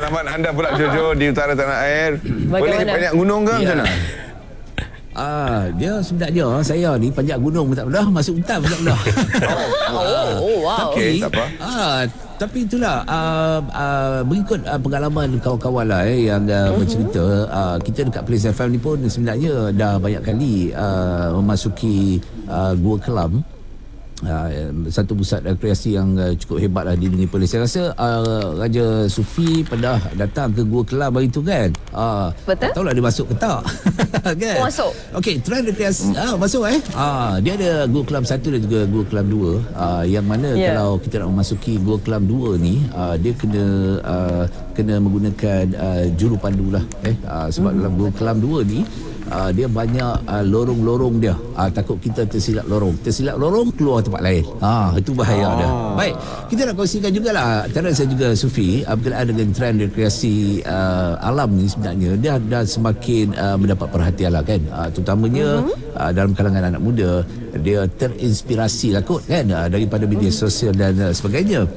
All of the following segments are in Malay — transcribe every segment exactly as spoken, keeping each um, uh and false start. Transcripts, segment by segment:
pengalaman anda pula Jojo di utara tanah air. Boleh banyak gunung ke macam mana? Ah, dia sebenarnya saya ni panjat gunung pun tak pernah, masuk hutan pun tak pernah. Oh, oh wow. Tapi, okay, tak apa. Ah, tapi itulah uh, uh, mengikut uh, pengalaman kawan-kawan lah eh, yang uh, uh-huh. bercerita, uh, kita dekat Place F M ni pun sebenarnya dah banyak kali uh, memasuki uh, Gua Kelam. Uh, satu pusat rekreasi yang uh, cukup hebat lah di Negeri Perlis. Saya rasa uh, Raja Sufi pernah datang ke Gua Kelam hari tu kan. uh, Betul? Tak tahulah dia masuk ke tak. Kan? Oh, masuk. Okey, trend rekreasi ah, masuk eh. Ah, dia ada Gua Kelam satu dan juga Gua Kelam dua. Ah, yang mana yeah. kalau kita nak memasuki Gua Kelam dua ni, ah, dia kena ah, kena menggunakan ah, juru pandu lah eh. Ah, sebab mm, dalam Gua Kelam dua ni Uh, dia banyak uh, lorong-lorong dia. Uh, takut kita tersilap lorong. Tersilap lorong, keluar tempat lain. Ah, itu bahaya oh. dia. Baik, kita nak kongsikan jugalah antara saya juga Sufi uh, berkenaan dengan trend rekreasi uh, alam ni sebenarnya dia dah semakin uh, mendapat perhatian lah kan. Uh, terutamanya uh-huh. uh, dalam kalangan anak muda, dia terinspirasi lah kot kan uh, daripada media sosial dan uh, sebagainya.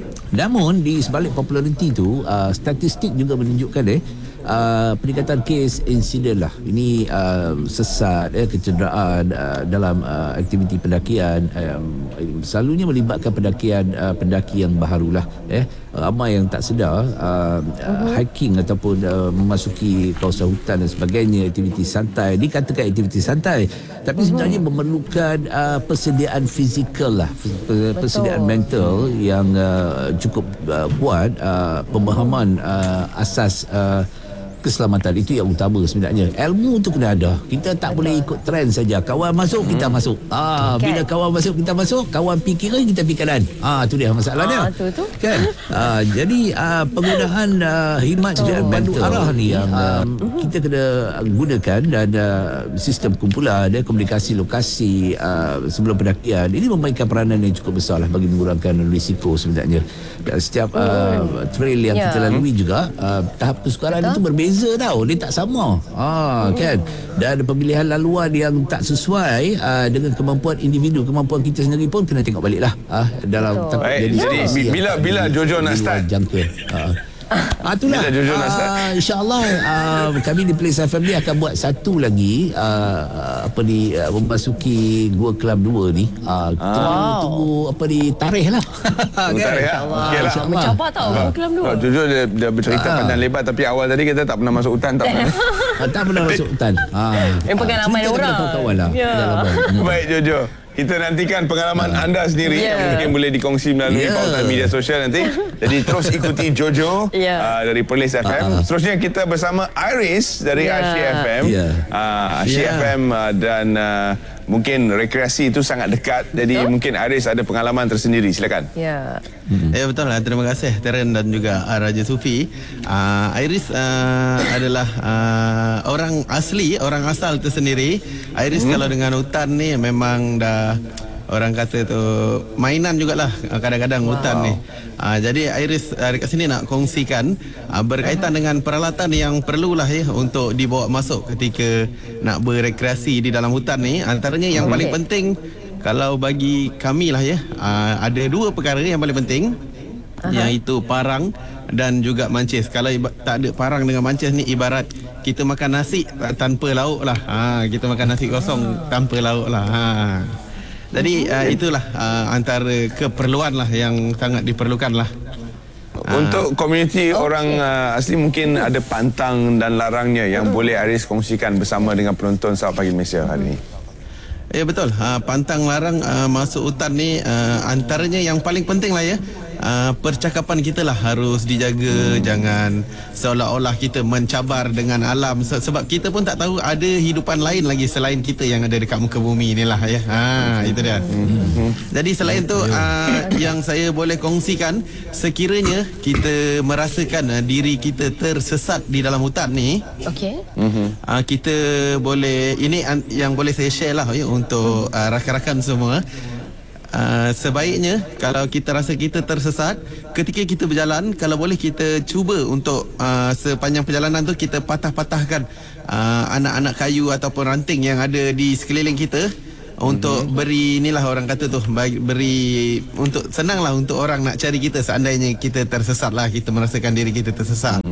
Namun di sebalik populariti tu, uh, statistik juga menunjukkan eh Uh, peningkatan kes insiden lah. Ini uh, sesat, eh, kecederaan uh, dalam uh, aktiviti pendakian um, selalunya melibatkan pendakian uh, pendaki yang baharu lah. Eh. Ramai yang tak sedar uh, uh, hiking ataupun uh, memasuki kawasan hutan dan sebagainya, aktiviti santai, dikatakan aktiviti santai, tapi sebenarnya memerlukan uh, persediaan fizikal lah, persediaan mental yang uh, cukup uh, kuat, uh, pemahaman uh, asas uh, keselamatan itu yang utama sebenarnya. Ilmu tu kena ada. Kita tak boleh ikut trend saja. Kawan masuk, kita hmm. masuk. Ah, okay. Bila kawan masuk, kita masuk. Kawan pergi kiri, kita pergi kanan. Ah, tu dia masalahnya. Ah, tu tu. Kan? Ah, jadi ah, penggunaan ah, khidmat dan pandu arah ni yang ah, kita kena gunakan, dan ah, sistem kumpulan dan komunikasi lokasi ah, sebelum pendakian ini memainkan peranan yang cukup besar lah bagi mengurangkan risiko sebenarnya. Dan setiap ah, trail yang yeah. kita lalui juga ah, tahap kesukaran itu berbeza. Beza tau, dia tak sama. Ah, kan? Dan pemilihan laluan yang tak sesuai uh, dengan kemampuan individu, kemampuan kita sendiri pun kena tengok balik lah. Ah, dalam Baik, jadi bila bila Jojo nak start? Jangka. Ah. Ah, itulah. Uh, InsyaAllah uh, kami di Place F M ni akan buat satu lagi uh, apa ni uh, memasuki Gua Kelam dua ni. Uh, ah. tunggu, tunggu apa ni tarikh lah. Tunggu tarikh lah. Okay lah. Mencapai tau Gua Kelam dua. Oh, Jojo dia, dia bercerita ah. panjang lebar, tapi awal tadi kita tak pernah masuk hutan. Tak pernah, tak pernah masuk hutan. Ah. Yang pengalaman orang. Lah. Yeah. Baik Jojo, kita nantikan pengalaman uh, anda sendiri yeah. yang mungkin boleh dikongsi melalui yeah. pautan media sosial nanti. Jadi terus ikuti Jojo yeah. uh, dari Perlis F M. Uh, uh. Seterusnya kita bersama Iris dari yeah. Asyik F M. Yeah. Uh, Asyik yeah. F M uh, dan uh, mungkin rekreasi itu sangat dekat. Jadi betul? Mungkin Iris ada pengalaman tersendiri. Silakan. Ya. Hmm. Ya betul lah. Terima kasih Teren dan juga uh, Raja Sufi. Uh, Iris uh, adalah uh, orang asli, orang asal tersendiri. Iris hmm. kalau dengan hutan ni memang dah orang kata tu mainan jugalah kadang-kadang wow. hutan ni. Uh, jadi Iris uh, dekat sini nak kongsikan uh, berkaitan uh-huh. dengan peralatan yang perlulah ya untuk dibawa masuk ketika nak berekreasi di dalam hutan ni. Antaranya yang okay. paling penting kalau bagi kami lah ya, uh, ada dua perkara yang paling penting, uh-huh. iaitu parang dan juga mancis. Kalau iba- tak ada parang dengan mancis ni ibarat kita makan nasi tanpa lauk lah. Ha, kita makan nasi kosong tanpa lauk lah. Ha. Jadi uh, itulah uh, antara keperluan lah yang sangat diperlukan lah. Untuk komuniti okay. orang uh, asli mungkin ada pantang dan larangnya yang hmm. boleh Aris kongsikan bersama dengan penonton Sahabat Pagi Malaysia hari ini. Ya betul. Uh, pantang larang uh, masuk hutan ni uh, antaranya yang paling penting lah ya. Uh, percakapan kita lah harus dijaga. hmm. Jangan seolah-olah kita mencabar dengan alam, sebab kita pun tak tahu ada hidupan lain lagi selain kita yang ada dekat muka bumi ni lah ya. Ha, itu dia. hmm. Jadi selain tu uh, yang saya boleh kongsikan, sekiranya kita merasakan uh, diri kita tersesat di dalam hutan ni, okey, uh, kita boleh, ini uh, yang boleh saya share lah ya untuk uh, rakan-rakan semua. Uh, sebaiknya kalau kita rasa kita tersesat ketika kita berjalan, kalau boleh kita cuba untuk uh, sepanjang perjalanan tu kita patah-patahkan uh, anak-anak kayu ataupun ranting yang ada di sekeliling kita untuk mm-hmm. beri, inilah orang kata tu, beri untuk senanglah untuk orang nak cari kita seandainya kita tersesat lah, kita merasakan diri kita tersesat.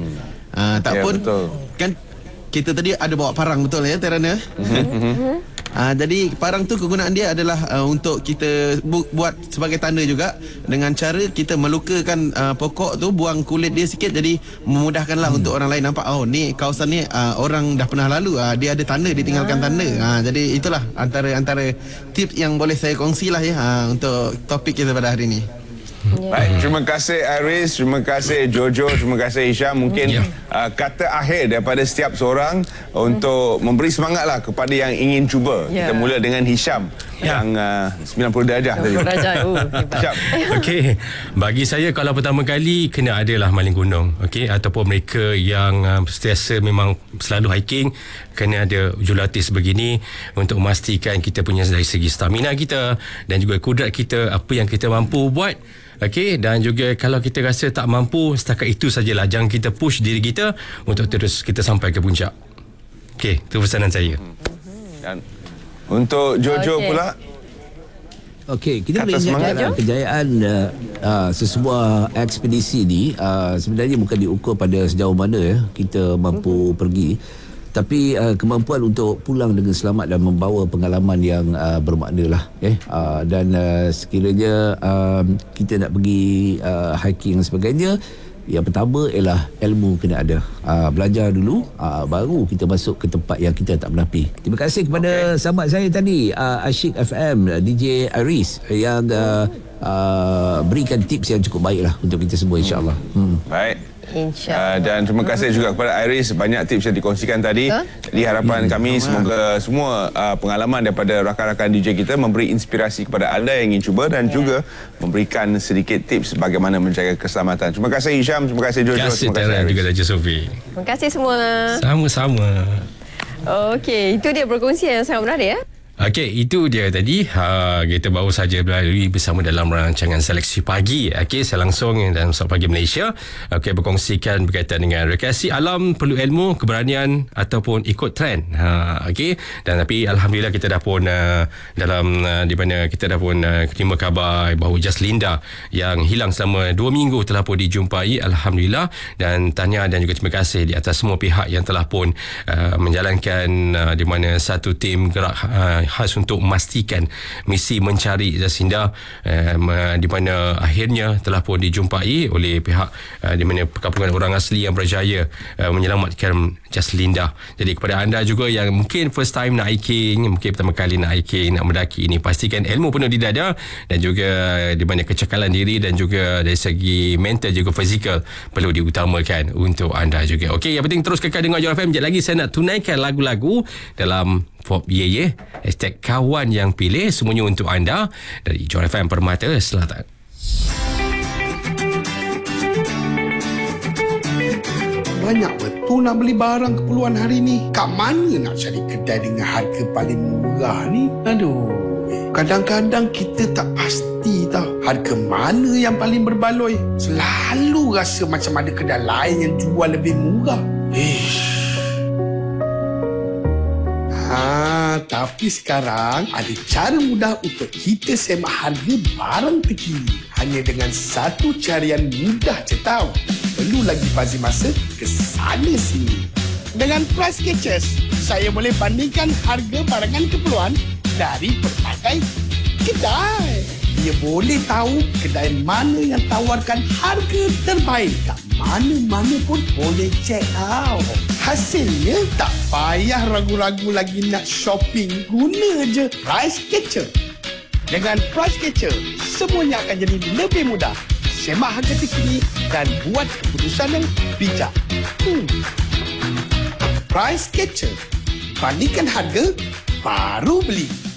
uh, tak Ya, pun betul. kan kita tadi ada bawa parang, betul ya Terana? Mm-hmm. Uh, jadi parang tu kegunaan dia adalah uh, untuk kita bu- buat sebagai tanda juga, dengan cara kita melukakan uh, pokok tu, buang kulit dia sikit, jadi memudahkanlah hmm. untuk orang lain nampak, oh ni kawasan ni uh, orang dah pernah lalu, uh, dia ada tanda, ditinggalkan tanda. Uh, jadi itulah antara antara tips yang boleh saya kongsilah ya uh, untuk topik kita pada hari ini. Yeah. Baik, terima kasih Iris, terima kasih Jojo, terima kasih Hisham. Mungkin yeah. uh, kata akhir daripada setiap seorang untuk memberi semangatlah kepada yang ingin cuba. Yeah. Kita mula dengan Hisham yeah. yang uh, sembilan puluh darjah tadi. sembilan puluh darjah. Oh, Hisham. Okey, bagi saya kalau pertama kali kena adalah maling gunung, okey, ataupun mereka yang uh, sentiasa memang selalu hiking, kena ada julatis begini untuk memastikan kita punya dari segi stamina kita dan juga kudrat kita, apa yang kita mampu buat. Okey, dan juga kalau kita rasa tak mampu, setakat itu sajalah, jangan kita push diri kita untuk terus kita sampai ke puncak. Okey, itu pesanan saya. Dan untuk Jojo okay. pula. Okey, kita boleh ingatkan kejayaan uh, uh, sesebuah ekspedisi ni uh, sebenarnya bukan diukur pada sejauh mana ya kita mampu pergi, tapi uh, kemampuan untuk pulang dengan selamat dan membawa pengalaman yang uh, bermakna lah eh uh, dan uh, sekiranya uh, kita nak pergi uh, hiking dan sebagainya, yang pertama ialah ilmu kena ada. Uh, belajar dulu uh, baru kita masuk ke tempat yang kita tak pernah pergi. Terima kasih kepada okay. sahabat saya tadi uh, Asyik F M D J Iris yang uh, uh, berikan tips yang cukup baiklah untuk kita semua, insya-Allah. Hmm. Baik. Uh, dan terima kasih juga kepada Iris, banyak tips yang dikongsikan tadi. Huh? Jadi harapan hmm, kami semoga semua uh, pengalaman daripada rakan-rakan D J kita memberi inspirasi kepada anda yang ingin cuba dan yeah. juga memberikan sedikit tips bagaimana menjaga keselamatan. Terima kasih Hisham, terima kasih Jojo, terima kasih, terima kasih Tera, juga Raja Sofi. Terima kasih semua. Sama-sama. Okey, itu dia perkongsian yang sangat menarik ya. Okey, itu dia tadi. Ha, kita baru saja berlalui bersama dalam rancangan Seleksi Pagi. Okey, saya langsung dalam Seleksi Pagi Malaysia. Okey, berkongsikan berkaitan dengan rekreasi alam, perlu ilmu, keberanian ataupun ikut trend. Ha, okey, dan tapi alhamdulillah kita dah pun uh, dalam uh, di mana kita dah pun uh, terima khabar bahawa Jaslinda yang hilang selama dua minggu telah pun dijumpai, alhamdulillah, dan tahniah dan juga terima kasih di atas semua pihak yang telah pun uh, menjalankan uh, di mana satu tim gerak uh, khas untuk memastikan misi mencari Jaslinda eh, di mana akhirnya telah pun dijumpai oleh pihak eh, di mana perkampungan orang asli yang berjaya eh, menyelamatkan Jaslinda. Jadi kepada anda juga yang mungkin first time nak hiking, mungkin pertama kali nak hiking, nak mendaki ini, pastikan ilmu penuh di dada dan juga di mana kecekalan diri dan juga dari segi mental juga fizikal perlu diutamakan untuk anda juga. Okey, yang penting terus kekal dengar Johor F M. Sekejap lagi saya nak tunaikan lagu-lagu dalam Pop Ye Ye, hashtag kawan yang pilih, semuanya untuk anda dari Johor F M Permata Selatan. Banyak betul nak beli barang keperluan hari ni. Kat mana nak cari kedai dengan harga paling murah ni? Aduh, kadang-kadang kita tak pasti tau harga mana yang paling berbaloi. Selalu rasa macam ada kedai lain yang jual lebih murah. Ish. Ha, tapi sekarang ada cara mudah untuk kita semak harga barang terkini. Hanya dengan satu carian mudah je tau. Perlu lagi bazir masa ke sana sini. Dengan Price Catchers, saya boleh bandingkan harga barangan keperluan dari berbagai kedai. Dia boleh tahu kedai mana yang tawarkan harga terbaik. Kat mana-mana pun boleh check out. Hasilnya tak payah ragu-ragu lagi nak shopping. Guna je Price Catcher. Dengan Price Catcher, semuanya akan jadi lebih mudah. Semak harga terkini dan buat keputusan yang bijak. Hmm. Price Catcher. Bandingkan harga, baru beli.